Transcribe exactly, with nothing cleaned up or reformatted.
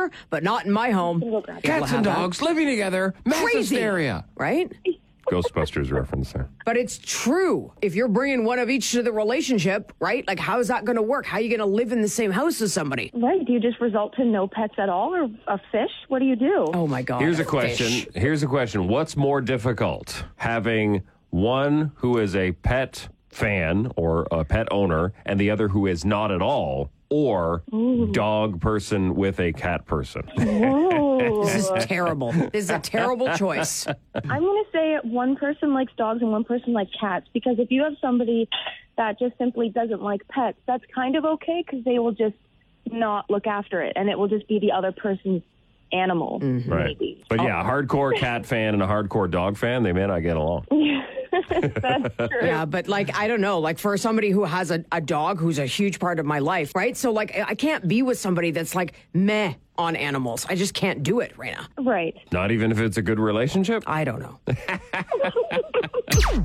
there, but not in my home. Cats and dogs living together, mass Crazy. hysteria. Right? Ghostbusters reference there. But it's true. If you're bringing one of each to the relationship, right? Like, how is that going to work? How are you going to live in the same house as somebody? Right. Do you just result to no pets at all or a fish? What do you do? Oh, my God. Here's a question. Fish. Here's a question. What's more difficult? Having one who is a pet fan or a pet owner and the other who is not at all, or Ooh. dog person with a cat person? Whoa. This is terrible. This is a terrible choice. I'm going to say one person likes dogs and one person likes cats, because if you have somebody that just simply doesn't like pets, that's kind of okay because they will just not look after it and it will just be the other person's animal. Mm-hmm. Right. Maybe. But yeah, a hardcore cat fan and a hardcore dog fan, they may not get along. That's true. Yeah, but like, I don't know, like for somebody who has a, a dog who's a huge part of my life, right? So like, I can't be with somebody that's like meh on animals. I just can't do it right now. Right. Not even if it's a good relationship? I don't know.